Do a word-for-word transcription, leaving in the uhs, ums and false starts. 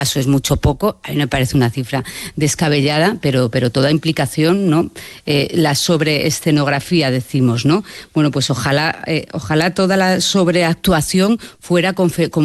Eso es mucho poco, a mí me parece una cifra descabellada, pero, pero toda implicación, ¿no? Eh, la sobreescenografía, decimos, ¿no? Bueno, pues ojalá, eh, ojalá toda la sobreactuación fuera con fe, como